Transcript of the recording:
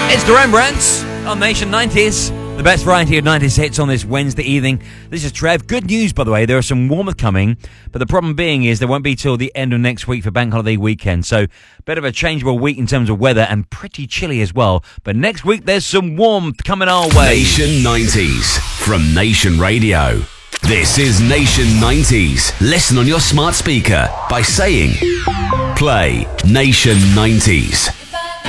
It's the Rembrandts on Nation 90s. The best variety of 90s hits on this Wednesday evening. This is Trev. Good news, by the way. There are some warmth coming, but the problem being is there won't be till the end of next week for Bank Holiday weekend. So, bit of a changeable week in terms of weather and pretty chilly as well. But next week, there's some warmth coming our way. Nation 90s from Nation Radio. This is Nation 90s. Listen on your smart speaker by saying, play Nation 90s.